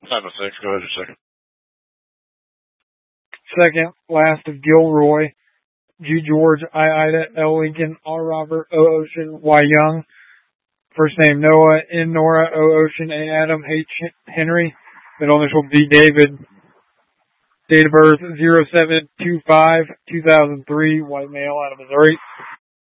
5 of 6. Go ahead, your second. Second, last of Gilroy, G. George, I. Ida, L. Lincoln, R. Robert, O. Ocean, Y. Young. First name Noah, N. Nora, O. Ocean, A. Adam, H. Henry. Middle initial B. David. Date of birth 07/25/2003. White male out of Missouri.